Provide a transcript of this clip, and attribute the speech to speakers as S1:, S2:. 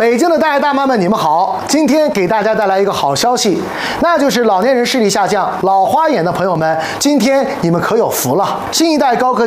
S1: 北京的大爷大妈们，你们好！今天给大家带来一个好消息，那就是老年人视力下降、老花眼的朋友们，今天你们可有福了！新一代高科